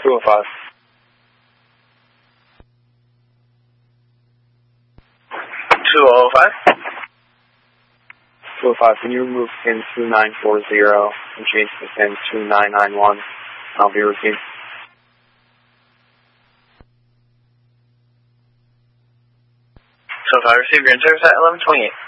205. 205. 205, can you remove pin 2940 and change to pin 2991? I'll be received. So if I receive your in service at 1128.